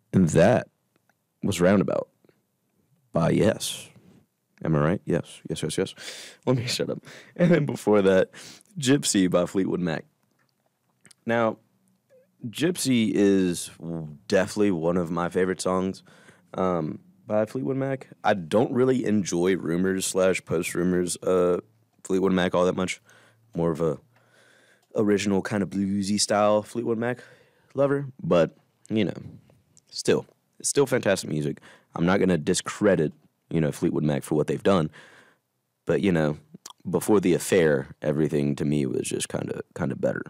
And that was Roundabout by Yes. Am I right? Yes. Yes, yes, yes. Let me shut up. And then before that, Gypsy by Fleetwood Mac. Now, Gypsy is definitely one of my favorite songs by Fleetwood Mac. I don't really enjoy rumors / post rumors Fleetwood Mac all that much. More of a original kind of bluesy style Fleetwood Mac lover, but still, it's still fantastic music. I'm not gonna discredit Fleetwood Mac for what they've done, but before the affair, everything to me was just kind of better.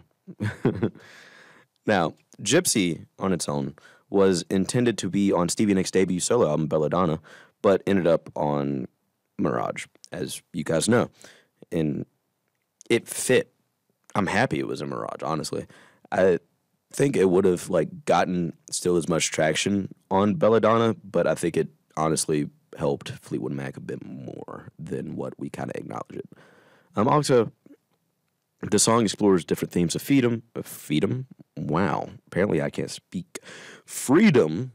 Now, Gypsy on its own was intended to be on Stevie Nicks' debut solo album Belladonna, but ended up on Mirage, as you guys know, and it fit. I'm happy it was a Mirage, honestly. I think it would have gotten still as much traction on Belladonna, but I think it honestly helped Fleetwood Mac a bit more than what we kind of acknowledge it. Also, the song explores different themes of freedom. Wow, apparently I can't speak. Freedom,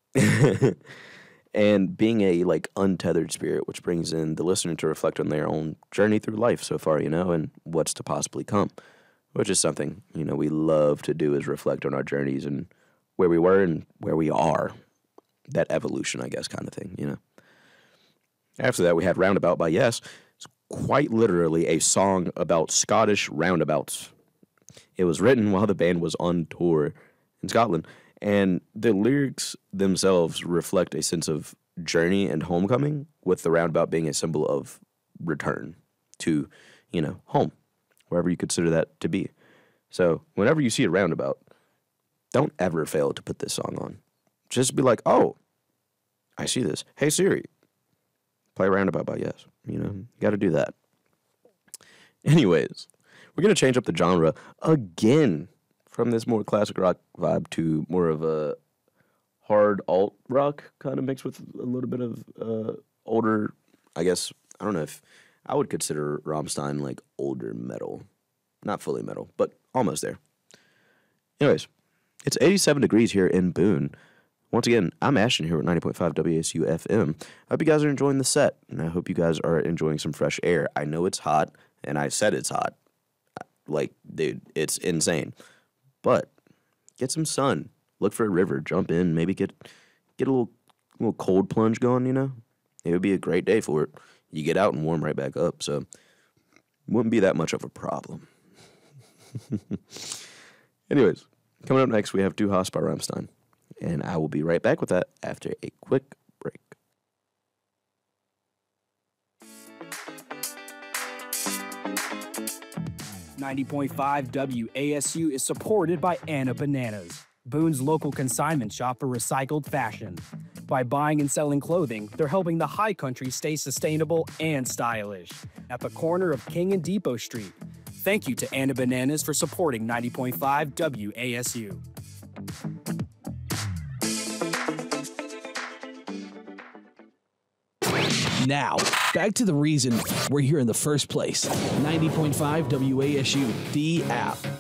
and being a untethered spirit, which brings in the listener to reflect on their own journey through life so far, and what's to possibly come, which is something we love to do, is reflect on our journeys and where we were and where we are. That evolution, I guess, kind of thing. After that, we had Roundabout by Yes. It's quite literally a song about Scottish roundabouts. It was written while the band was on tour in Scotland, and the lyrics themselves reflect a sense of journey and homecoming, with the roundabout being a symbol of return to, home, wherever you consider that to be. So whenever you see a roundabout, don't ever fail to put this song on. Just be like, oh, I see this. Hey, Siri, play Roundabout by Yes. You got to do that. Anyways, we're going to change up the genre again from this more classic rock vibe to more of a hard alt rock kind of mixed with a little bit of older, I guess, I don't know if I would consider Rammstein older metal. Not fully metal, but almost there. Anyways, it's 87 degrees here in Boone. Once again, I'm Ashton here at 90.5 WSU FM. I hope you guys are enjoying the set, and I hope you guys are enjoying some fresh air. I know it's hot, and I said it's hot. Dude, it's insane. But get some sun. Look for a river. Jump in. Maybe get a little cold plunge going, It would be a great day for it. You get out and warm right back up, so wouldn't be that much of a problem. Anyways, coming up next, we have Du Hast by Rammstein. And I will be right back with that after a quick break. .5 WASU is supported by Anna Bananas, Boone's local consignment shop for recycled fashion. By buying and selling clothing, they're helping the high country stay sustainable and stylish. At the corner of King and Depot Street. Thank you to Anna Bananas for supporting 90.5 WASU. Now, back to the reason we're here in the first place. 90.5 WASU, the app.